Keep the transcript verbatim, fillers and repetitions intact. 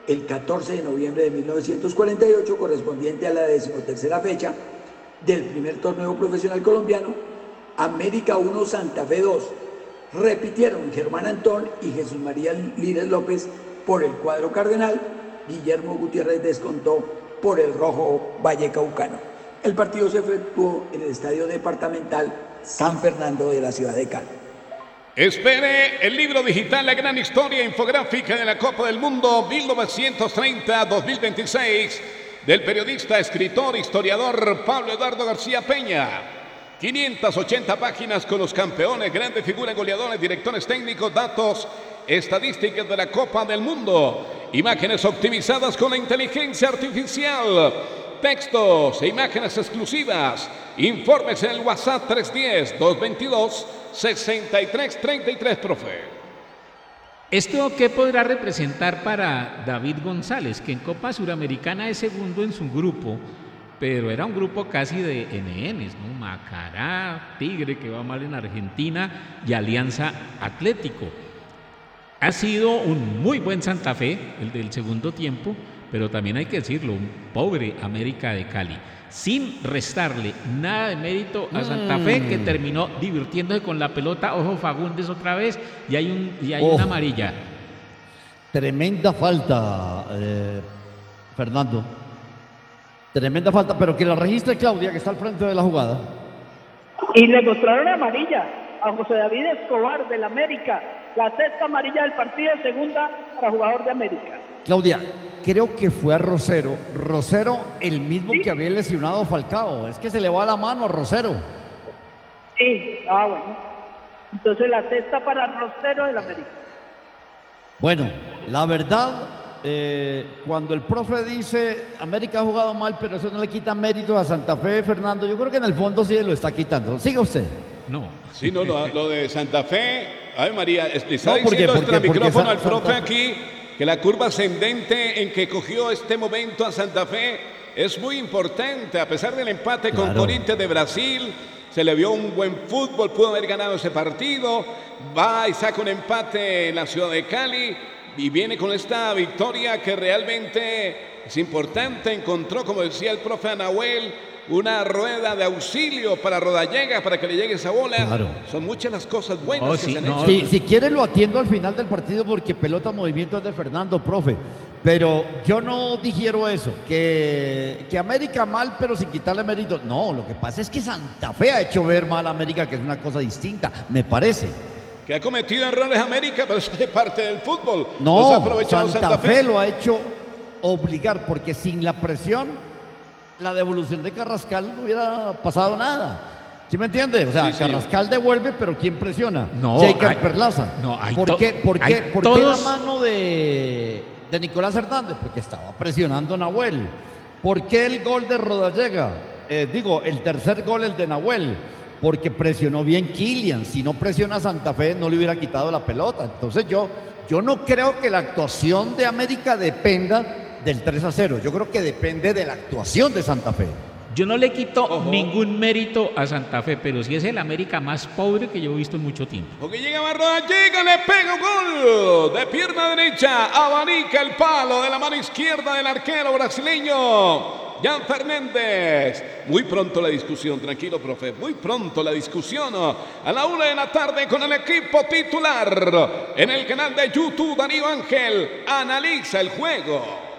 el catorce de noviembre de mil novecientos cuarenta y ocho, correspondiente a la decimotercera fecha del primer torneo profesional colombiano, América uno, Santa Fe dos. Repitieron Germán Antón y Jesús María Líres López por el cuadro cardenal. Guillermo Gutiérrez descontó por el rojo vallecaucano. El partido se efectuó en el Estadio Departamental San Fernando de la ciudad de Cali. Espere el libro digital La Gran Historia Infográfica de la Copa del Mundo mil novecientos treinta a dos mil veintiséis del periodista, escritor, historiador Pablo Eduardo García Peña. quinientas ochenta páginas con los campeones, grandes figuras, goleadores, directores técnicos, datos, estadísticas de la Copa del Mundo, imágenes optimizadas con la inteligencia artificial, textos e imágenes exclusivas. Informes en el WhatsApp tres uno cero, dos dos dos, seis tres tres tres, profe. ¿Esto qué podrá representar para David González, que en Copa Suramericana es segundo en su grupo, pero era un grupo casi de N Ns, ¿no? Macará, Tigre, que va mal en Argentina, y Alianza Atlético. Ha sido un muy buen Santa Fe, el del segundo tiempo, pero también hay que decirlo, un pobre América de Cali, sin restarle nada de mérito a Santa Fe, que terminó divirtiéndose con la pelota. Ojo, Fagundes otra vez, y hay, un, y hay oh, una amarilla. Tremenda falta, eh, Fernando. Tremenda falta, pero que la registre Claudia, que está al frente de la jugada. Y le mostraron amarilla a José David Escobar del América, la sexta amarilla del partido, segunda para jugador de América. Claudia, creo que fue a Rosero. Rosero, el mismo ¿sí? que había lesionado a Falcao. Es que se le va la mano a Rosero. Sí, ah, bueno. Entonces la sexta para Rosero del América. Bueno, la verdad, eh, cuando el profe dice América ha jugado mal, pero eso no le quita mérito a Santa Fe, Fernando, yo creo que en el fondo sí lo está quitando. Siga usted. No. Sí, no, lo, lo de Santa Fe, ay María, le está no, diciendo porque, el micrófono San, al profe Santa... aquí que la curva ascendente en que cogió este momento a Santa Fe es muy importante. A pesar del empate claro. con Corinthians de Brasil, se le vio un buen fútbol, pudo haber ganado ese partido, va y saca un empate en la ciudad de Cali y viene con esta victoria que realmente es importante. Encontró, como decía el profe Anahuel, una rueda de auxilio para Rodallega, para que le llegue esa bola. Claro. Son muchas las cosas buenas oh, que sí, se han no, hecho. Si, si quiere lo atiendo al final del partido, porque pelota movimiento es de Fernando, profe. Pero yo no digiero eso, que, que América mal, pero sin quitarle mérito. No, lo que pasa es que Santa Fe ha hecho ver mal a América, que es una cosa distinta, me parece. Que ha cometido errores América, pero eso es parte del fútbol. No, Santa, Santa Fe. Fe lo ha hecho obligar, porque sin la presión, la devolución de Carrascal no hubiera pasado nada. ¿Sí me entiende? O sea, sí, sí. Carrascal devuelve, pero ¿quién presiona? No, Jacob Perlaza. No, hay ¿Por qué, por qué, por todos... qué la mano de, de Nicolás Hernández? Porque estaba presionando a Nahuel. ¿Por qué el gol de Rodallega? Eh, digo, el tercer gol, el de Nahuel. Porque presionó bien Kylian. Si no presiona a Santa Fe, no le hubiera quitado la pelota. Entonces yo, yo no creo que la actuación de América dependa del tres a cero. Yo creo que depende de la actuación de Santa Fe. Yo no le quito Ojo. ningún mérito a Santa Fe, pero sí es el América más pobre que yo he visto en mucho tiempo. Porque llega Barroa, llega, le pega un gol de pierna derecha, abanica el palo de la mano izquierda del arquero brasileño Jan Fernández. Muy pronto la discusión, tranquilo, profe, muy pronto la discusión a la una de la tarde con el equipo titular en el canal de YouTube. Darío Ángel analiza el juego.